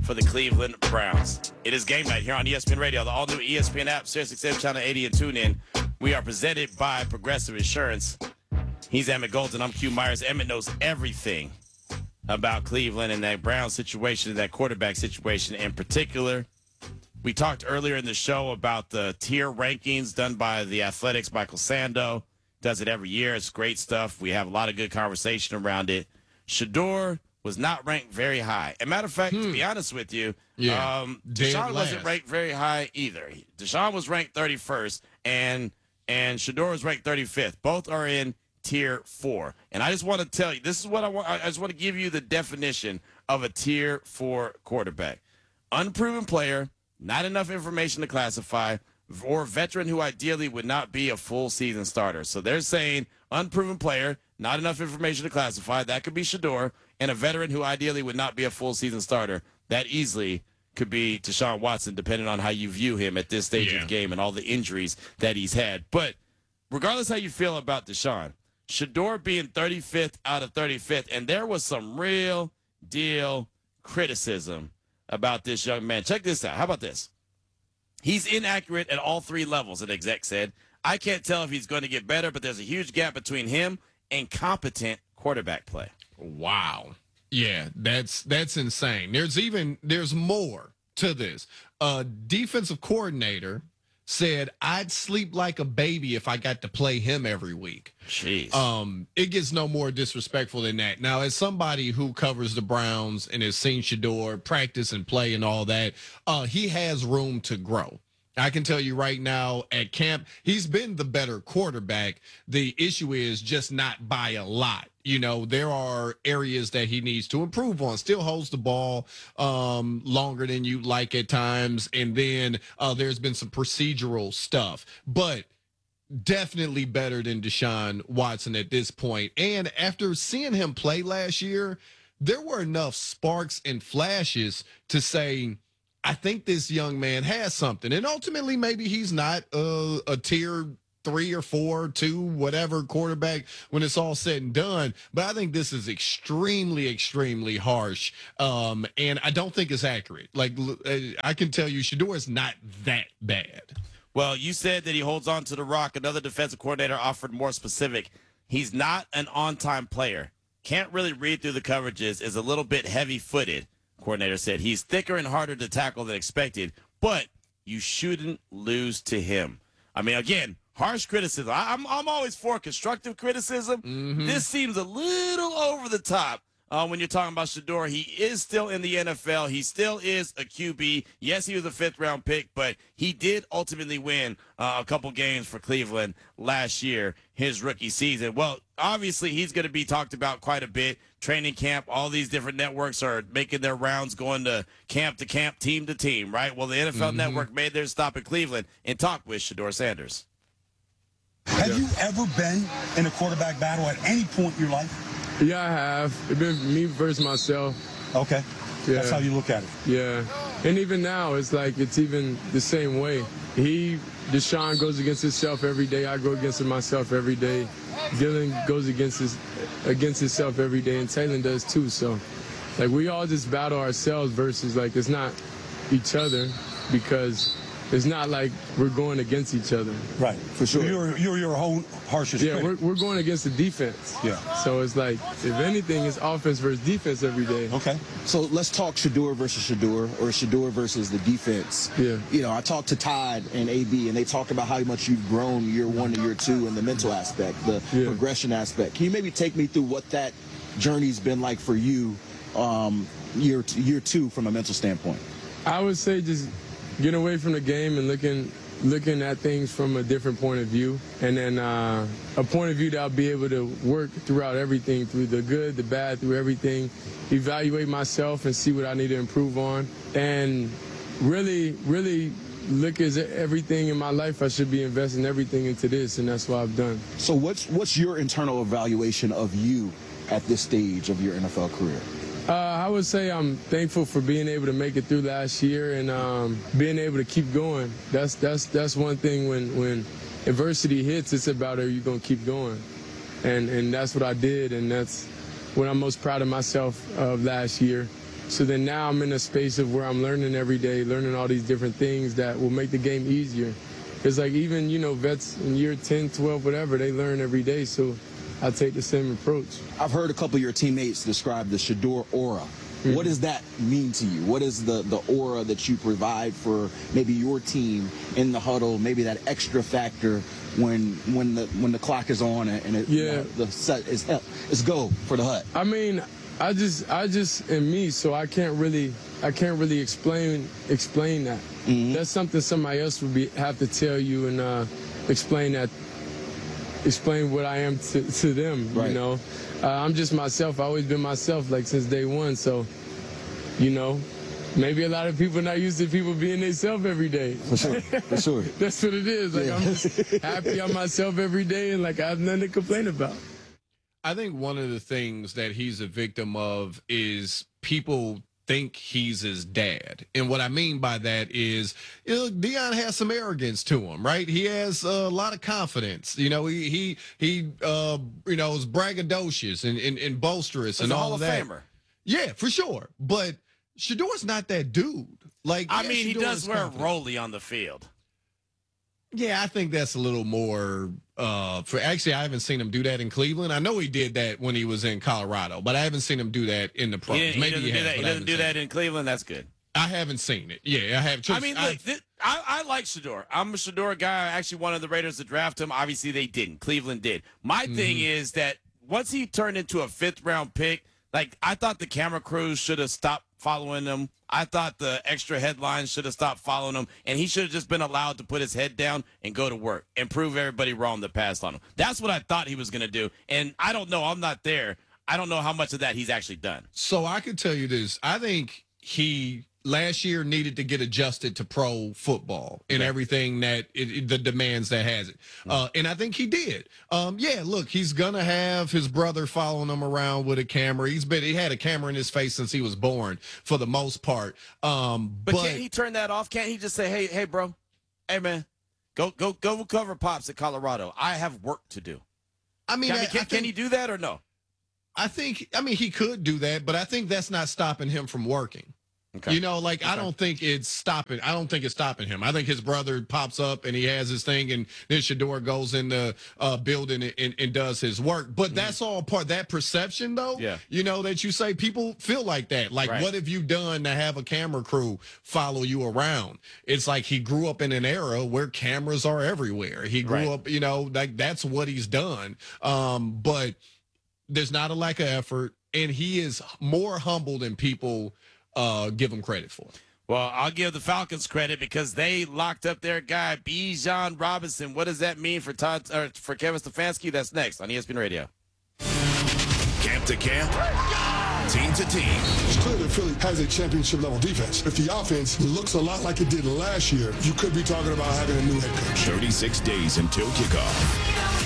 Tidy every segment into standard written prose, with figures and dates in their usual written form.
for the Cleveland Browns. It is game night here on ESPN Radio, the all-new ESPN app, SiriusXM Channel 80, and TuneIn. We are presented by Progressive Insurance. He's Emmett Golden. I'm Q Myers. Emmett knows everything about Cleveland and that Brown situation, that quarterback situation in particular. We talked earlier in the show about the tier rankings done by the Athletics. Michael Sando does it every year. It's great stuff. We have a lot of good conversation around it. Shedeur was not ranked very high. As a matter of fact, to be honest with you, Deshaun wasn't ranked very high either. Deshaun was ranked 31st, and Shedeur was ranked 35th. Both are in Tier 4. And I just want to tell you, this is what I want. I just want to give you the definition of a Tier 4 quarterback. Unproven player, not enough information to classify, or veteran who ideally would not be a full season starter. So they're saying unproven player, not enough information to classify. That could be Shedeur, and a veteran who ideally would not be a full season starter. That easily could be Deshaun Watson, depending on how you view him at this stage of the game and all the injuries that he's had. But regardless how you feel about Deshaun, Shedeur being 35th out of 35th, and there was some real deal criticism about this young man. Check this out. How about this? He's inaccurate at all three levels, an exec said. I can't tell if he's going to get better, but there's a huge gap between him and competent quarterback play. Wow. Yeah, that's insane. There's more to this. A defensive coordinator said, I'd sleep like a baby if I got to play him every week. Jeez. It gets no more disrespectful than that. Now, as somebody who covers the Browns and has seen Shedeur practice and play and all that, he has room to grow. I can tell you right now at camp, he's been the better quarterback. The issue is just not by a lot. You know, there are areas that he needs to improve on. Still holds the ball longer than you like at times. And then there's been some procedural stuff. But definitely better than Deshaun Watson at this point. And after seeing him play last year, there were enough sparks and flashes to say, I think this young man has something. And ultimately, maybe he's not a tier 3 or 4, 2, whatever quarterback when it's all said and done. But I think this is extremely, extremely harsh. And I don't think it's accurate. Like, I can tell you, Shedeur is not that bad. Well, you said that he holds on to the rock. Another defensive coordinator offered more specific. He's not an on-time player. Can't really read through the coverages. Is a little bit heavy-footed. Coordinator said he's thicker and harder to tackle than expected, but you shouldn't lose to him. I mean, again, harsh criticism. I'm always for constructive criticism. Mm-hmm. This seems a little over the top when you're talking about Shedeur. He is still in the NFL. He still is a QB. Yes, he was a fifth-round pick, but he did ultimately win a couple games for Cleveland last year, his rookie season. Well, obviously, he's going to be talked about quite a bit. Training camp, all these different networks are making their rounds, going to camp, team to team, right? Well, the NFL Network made their stop in Cleveland and talked with Shedeur Sanders. Have you ever been in a quarterback battle at any point in your life? Yeah, I have. It's been me versus myself. Okay. Yeah. That's how you look at it. Yeah. And even now, it's like it's even the same way. Deshaun goes against himself every day. I go against myself every day. Dylan goes against himself every day, and Taylor does too. So, like, we all just battle ourselves versus, like, it's not each other, because it's not like we're going against each other. Right, for sure. You're your own harshest critic. Yeah, we're going against the defense. Yeah. So it's like, if anything, it's offense versus defense every day. Okay. So let's talk Shedeur versus Shedeur, or Shedeur versus the defense. Yeah. You know, I talked to Todd and AB, and they talked about how much you've grown year 1 to year 2 in the mental aspect, the progression aspect. Can you maybe take me through what that journey's been like for you year 2 from a mental standpoint? I would say just getting away from the game and looking at things from a different point of view, and then a point of view that I'll be able to work throughout everything, through the good, the bad, through everything, evaluate myself and see what I need to improve on, and really look at everything in my life. I should be investing everything into this, and that's what I've done. So what's your internal evaluation of you at this stage of your NFL career? I would say I'm thankful for being able to make it through last year and being able to keep going. That's one thing. When adversity hits, it's about, are you going to keep going? And that's what I did, and that's what I'm most proud of myself of last year. So then now I'm in a space of where I'm learning every day, learning all these different things that will make the game easier. It's like even, vets in year 10, 12, whatever, they learn every day. So I take the same approach. I've heard a couple of your teammates describe the Shedeur aura. What does that mean to you? What is the aura that you provide for maybe your team in the huddle? Maybe that extra factor when the clock is on and the set is go for the Hut. I mean, I just am me, so I can't really explain that. Mm-hmm. That's something somebody else would have to tell you and explain what I am to them. Right. I'm just myself. I've always been myself, like since day one. So, maybe a lot of people not used to people being themselves every day. For sure. That's what it is. Like I'm just happy I'm myself every day, and like I have nothing to complain about. I think one of the things that he's a victim of is people think he's his dad. And what I mean by that is, Deion has some arrogance to him, right? He has a lot of confidence. He is braggadocious and boisterous and all of that. Famer. Yeah, for sure. But Shedeur's not that dude. He does wear a rollie on the field. Yeah, I think that's a little more I haven't seen him do that in Cleveland. I know he did that when he was in Colorado, but I haven't seen him do that in the pros. He doesn't do that in Cleveland. That's good. I haven't seen it. Yeah, I have. I like Shedeur. I'm a Shedeur guy. I actually wanted the Raiders to draft him. Obviously, they didn't. Cleveland did. My thing is that once he turned into a 5th-round pick, I thought the camera crews should have stopped following him. I thought the extra headlines should have stopped following him, and he should have just been allowed to put his head down and go to work and prove everybody wrong that passed on him. That's what I thought he was going to do, and I don't know. I'm not there. I don't know how much of that he's actually done. So I could tell you this. I think he last year needed to get adjusted to pro football and everything that the demands that has it. And I think he did. Look, he's going to have his brother following him around with a camera. He had a camera in his face since he was born for the most part. But can't he turn that off? Can't he just say, hey, bro, hey, man, go cover Pops at Colorado. I have work to do. I mean, can he do that or no? He could do that, but I think that's not stopping him from working. Okay. I don't think it's stopping. I don't think it's stopping him. I think his brother pops up and he has his thing, and then Shedeur goes in the building and does his work. But that's all part that perception, though. Yeah. That you say people feel like that. What have you done to have a camera crew follow you around? It's like he grew up in an era where cameras are everywhere. He grew up, that's what he's done. But there's not a lack of effort, and he is more humble than people give him credit for. Well, I'll give the Falcons credit because they locked up their guy, Bijan Robinson. What does that mean for Kevin Stefanski? That's next on ESPN Radio. Camp to camp, team to team. It's clear that Philly has a championship-level defense. If the offense looks a lot like it did last year, you could be talking about having a new head coach. 36 days until kickoff.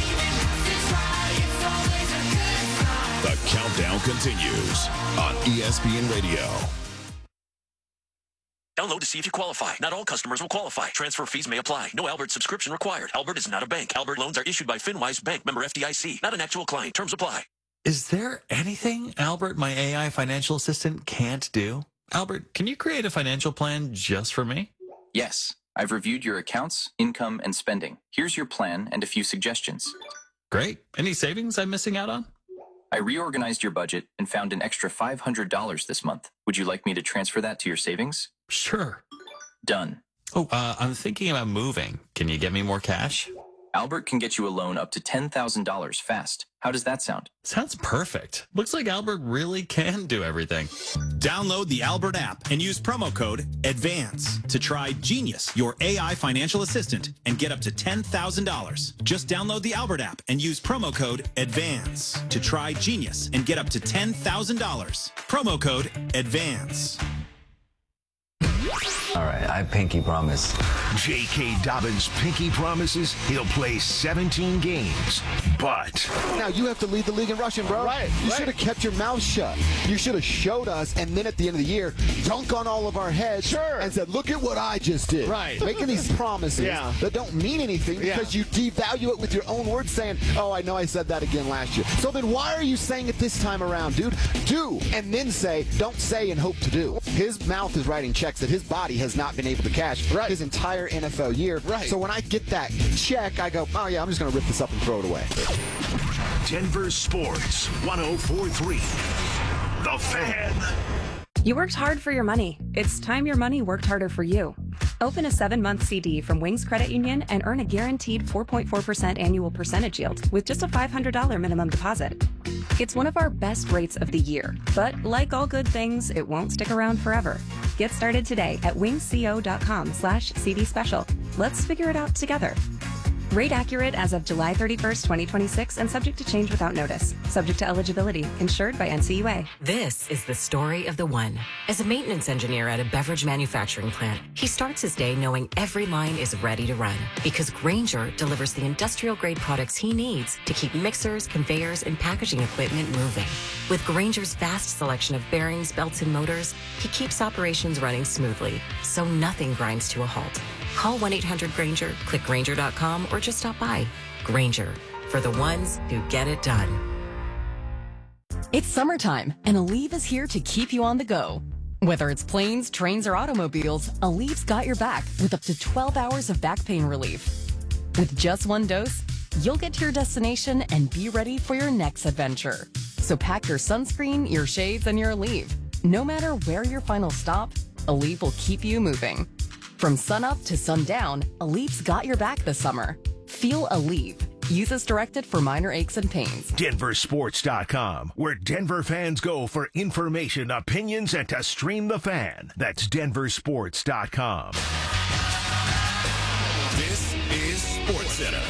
The countdown continues on ESPN Radio. Download to see if you qualify. Not all customers will qualify. Transfer fees may apply. No Albert subscription required. Albert is not a bank. Albert loans are issued by FinWise Bank, member FDIC. Not an actual client. Terms apply. Is there anything Albert, my AI financial assistant, can't do? Albert, can you create a financial plan just for me? Yes. I've reviewed your accounts, income, and spending. Here's your plan and a few suggestions. Great. Any savings I'm missing out on? I reorganized your budget and found an extra $500 this month. Would you like me to transfer that to your savings? Sure. Done. Oh, I'm thinking about moving. Can you get me more cash? Albert can get you a loan up to $10,000 fast. How does that sound? Sounds perfect. Looks like Albert really can do everything. Download the Albert app and use promo code ADVANCE to try Genius, your AI financial assistant, and get up to $10,000. Just download the Albert app and use promo code ADVANCE to try Genius and get up to $10,000. Promo code ADVANCE. All right, I pinky promise. J.K. Dobbins pinky promises he'll play 17 games, but... Now, you have to lead the league in rushing, bro. Right. You should have kept your mouth shut. You should have showed us, and then at the end of the year, dunk on all of our heads and said, look at what I just did. Right. Making these promises that don't mean anything because you devalue it with your own words saying, oh, I know I said that again last year. So then why are you saying it this time around, dude? Do, and then say, don't say and hope to do. His mouth is writing checks that his body has not been able to cash his entire NFL year. So when I get that check, I go, oh, yeah, I'm just going to rip this up and throw it away. Denver Sports 104.3. The Fan. You worked hard for your money. It's time your money worked harder for you. Open a 7-month CD from Wings Credit Union and earn a guaranteed 4.4% annual percentage yield with just a $500 minimum deposit. It's one of our best rates of the year, but like all good things, it won't stick around forever. Get started today at wingsco.com/CD special. Let's figure it out together. Rate accurate as of July 31st, 2026 and subject to change without notice. Subject to eligibility. Insured by NCUA. This is the story of the one. As a maintenance engineer at a beverage manufacturing plant, he starts his day knowing every line is ready to run because Grainger delivers the industrial-grade products he needs to keep mixers, conveyors, and packaging equipment moving. With Grainger's vast selection of bearings, belts, and motors, he keeps operations running smoothly, so nothing grinds to a halt. Call 1-800-GRAINGER, click Grainger.com, or just stop by. Grainger, for the ones who get it done. It's summertime, and Aleve is here to keep you on the go. Whether it's planes, trains, or automobiles, Aleve's got your back with up to 12 hours of back pain relief. With just one dose, you'll get to your destination and be ready for your next adventure. So pack your sunscreen, your shades, and your Aleve. No matter where your final stop, Aleve will keep you moving. From sunup to sundown, Aleve's got your back this summer. Feel Aleve. Use as directed for minor aches and pains. DenverSports.com, where Denver fans go for information, opinions, and to stream the fan. That's DenverSports.com. This is SportsCenter.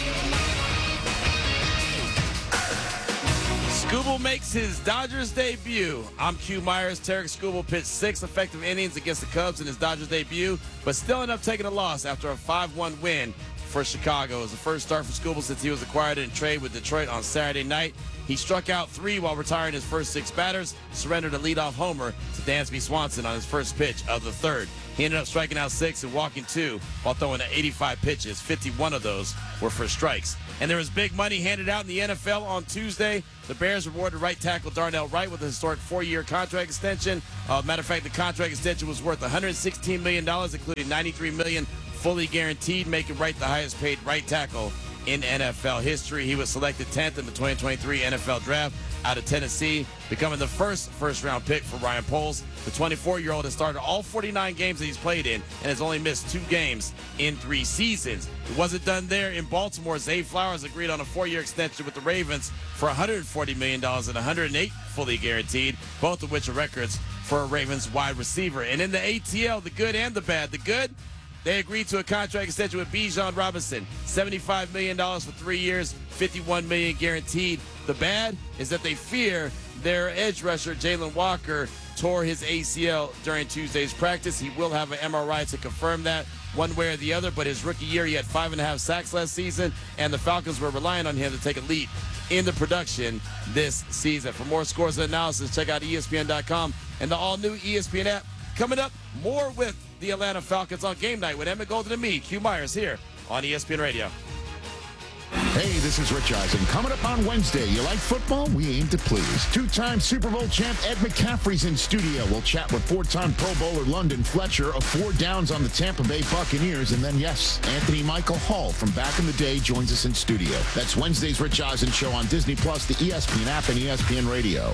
Skubal makes his Dodgers debut. I'm Q Myers. Tarek Skubal pitched 6 effective innings against the Cubs in his Dodgers debut, but still ended up taking a loss after a 5-1 win for Chicago. It was the first start for Skubal since he was acquired in trade with Detroit on Saturday night. He struck out 3 while retiring his first 6 batters, surrendered a leadoff homer to Dansby Swanson on his first pitch of the 3rd. He ended up striking out 6 and walking 2 while throwing 85 pitches. 51 of those were for strikes. And there was big money handed out in the NFL on Tuesday. The Bears rewarded right tackle Darnell Wright with a historic 4-year contract extension. Matter of fact, the contract extension was worth $116 million, including $93 million fully guaranteed, making Wright the highest paid right tackle in NFL history. He was selected 10th in the 2023 NFL Draft out of Tennessee, becoming the first-round pick for Ryan Poles. The 24-year-old has started all 49 games that he's played in and has only missed 2 games in 3 seasons. It wasn't done there in Baltimore. Zay Flowers agreed on a 4-year extension with the Ravens for $140 million and $108 fully guaranteed, both of which are records for a Ravens wide receiver. And in the ATL, the good and the bad. The good, they agreed to a contract extension with Bijan Robinson, $75 million for 3 years, $51 million guaranteed. The bad is that they fear their edge rusher, Jalen Walker, tore his ACL during Tuesday's practice. He will have an MRI to confirm that one way or the other, but his rookie year, he had 5.5 sacks last season, and the Falcons were relying on him to take a leap in the production this season. For more scores and analysis, check out ESPN.com and the all-new ESPN app. Coming up, more with the Atlanta Falcons on Game Night with Emmett Golden and me, Q Myers, here on ESPN Radio. Hey, this is Rich Eisen. Coming up on Wednesday, you like football? We aim to please. 2-time Super Bowl champ Ed McCaffrey's in studio. We'll chat with 4-time Pro Bowler London Fletcher of 4 downs on the Tampa Bay Buccaneers. And then, yes, Anthony Michael Hall from back in the day joins us in studio. That's Wednesday's Rich Eisen Show on Disney+, the ESPN app, and ESPN Radio.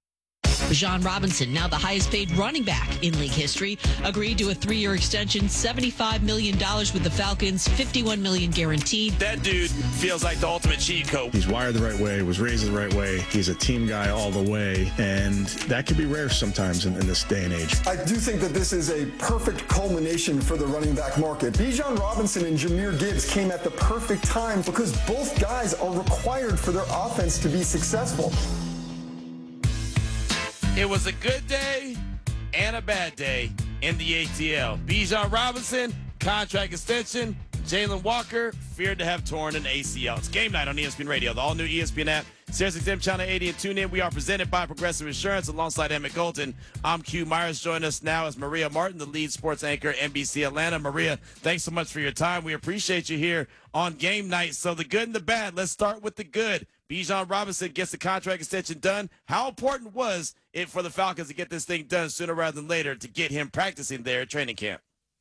Bijan Robinson, now the highest paid running back in league history, agreed to a 3-year extension, $75 million with the Falcons, $51 million guaranteed. That dude feels like the ultimate cheat code. He's wired the right way, was raised the right way. He's a team guy all the way, and that can be rare sometimes in this day and age. I do think that this is a perfect culmination for the running back market. Bijan Robinson and Jahmyr Gibbs came at the perfect time because both guys are required for their offense to be successful. It was a good day and a bad day in the ATL. Bijan Robinson, contract extension. Jalen Walker, feared to have torn an ACL. It's game night on ESPN Radio, the all-new ESPN app, SiriusXM Channel 80 and tune in. We are presented by Progressive Insurance alongside Emmett Golden. I'm Q Myers. Join us now is Maria Martin, the lead sports anchor, NBC Atlanta. Maria, thanks so much for your time. We appreciate you here on game night. So the good and the bad. Let's start with the good. Bijan Robinson gets the contract extension done. How important was it for the Falcons to get this thing done sooner rather than later to get him practicing there at training camp?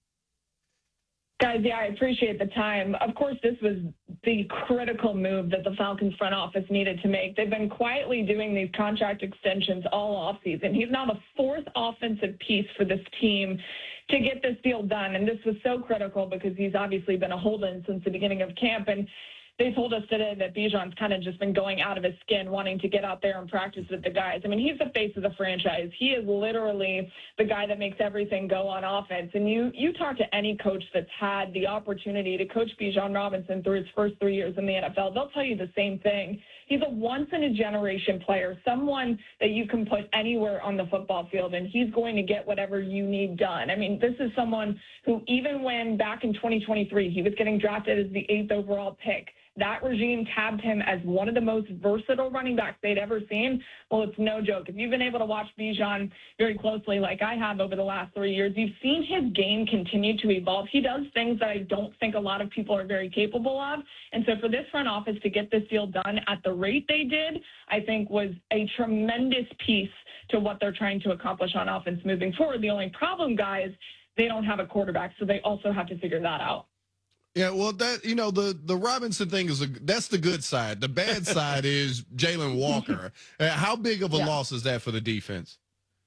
Guys, yeah, I appreciate the time. Of course, this was the critical move that the Falcons front office needed to make. They've been quietly doing these contract extensions all offseason. He's now the fourth offensive piece for this team to get this deal done. And this was so critical because he's obviously been a hold-in since the beginning of camp. And they told us today that Bijan's kind of just been going out of his skin, wanting to get out there and practice with the guys. I mean, he's the face of the franchise. He is literally the guy that makes everything go on offense. And you talk to any coach that's had the opportunity to coach Bijan Robinson through his first 3 years in the NFL, they'll tell you the same thing. He's a once-in-a-generation player, someone that you can put anywhere on the football field, and he's going to get whatever you need done. I mean, this is someone who, even when back in 2023, he was getting drafted as the 8th overall pick, that regime tabbed him as one of the most versatile running backs they'd ever seen. Well, it's no joke. If you've been able to watch Bijan very closely, like I have over the last 3 years, you've seen his game continue to evolve. He does things that I don't think a lot of people are very capable of. And so for this front office to get this deal done at the rate they did, I think was a tremendous piece to what they're trying to accomplish on offense moving forward. The only problem, guys, they don't have a quarterback, so they also have to figure that out. Yeah, well, that the Robinson thing that's the good side. The bad side is Jalen Walker. How big of a loss is that for the defense?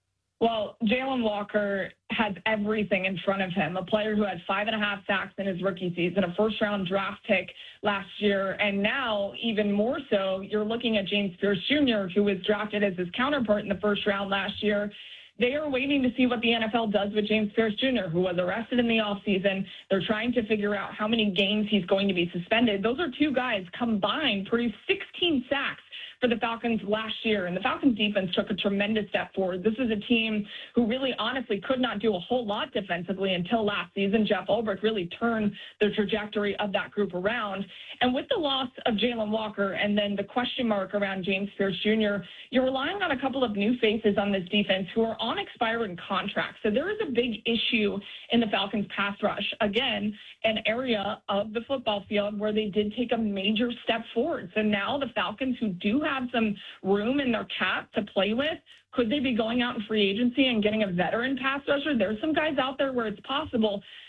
Well, Jalen Walker has everything in front of him. A player who had 5.5 sacks in his rookie season, a first-round draft pick last year, and now even more so, you're looking at James Pierce Jr., who was drafted as his counterpart in the first round last year. They are waiting to see what the NFL does with James Pierce Jr., who was arrested in the offseason. They're trying to figure out how many games he's going to be suspended. Those are two guys combined produced 16 sacks for the Falcons last year, and the Falcons defense took a tremendous step forward. This is a team who really honestly could not do a whole lot defensively until last season. Jeff Ulbrich really turned the trajectory of that group around. And with the loss of Jalen Walker and then the question mark around James Pierce Jr., you're relying on a couple of new faces on this defense who are on expiring contracts. So there is a big issue in the Falcons pass rush. Again, an area of the football field where they did take a major step forward. So now the Falcons, who do have some room in their cap to play with, could they be going out in free agency and getting a veteran pass rusher? There's some guys out there where it's possible.